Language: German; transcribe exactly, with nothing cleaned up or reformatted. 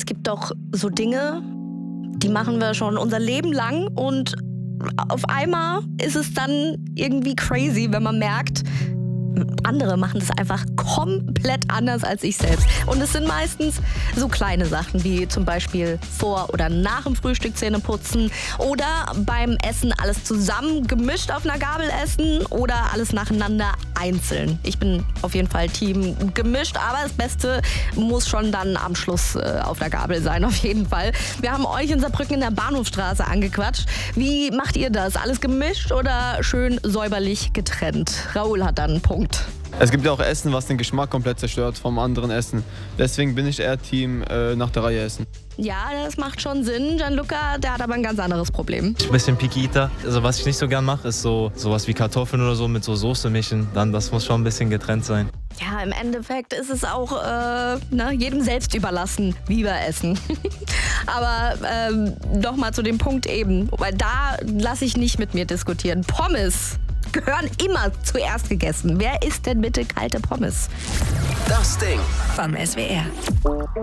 gibt doch so Dinge, die machen wir schon unser Leben lang und auf einmal ist es dann irgendwie crazy, wenn man merkt, andere machen das einfach komplett anders als ich selbst. Und es sind meistens so kleine Sachen wie zum Beispiel vor oder nach dem Frühstück Zähne putzen oder beim Essen alles zusammen gemischt auf einer Gabel essen oder alles nacheinander einzeln. Ich bin auf jeden Fall Team gemischt, aber das Beste muss schon dann am Schluss äh, auf der Gabel sein, auf jeden Fall. Wir haben euch in Saarbrücken in der Bahnhofstraße angequatscht. Wie macht ihr das? Alles gemischt oder schön säuberlich getrennt? Raoul hat dann einen Punkt. Es gibt ja auch Essen, was den Geschmack komplett zerstört vom anderen Essen. Deswegen bin ich eher Team äh, nach der Reihe essen. Ja, das macht schon Sinn. Gianluca, der hat aber ein ganz anderes Problem. Ich bin ein bisschen Picky Eater. Also was ich nicht so gern mache, ist so sowas wie Kartoffeln oder so mit so Soße mischen. Dann, das muss schon ein bisschen getrennt sein. Ja, im Endeffekt ist es auch äh, ne, jedem selbst überlassen, wie wir essen. Aber ähm, noch mal zu dem Punkt eben, weil da lasse ich nicht mit mir diskutieren. Pommes gehören immer zuerst gegessen. Wer isst denn bitte kalte Pommes? Das Ding vom S W R.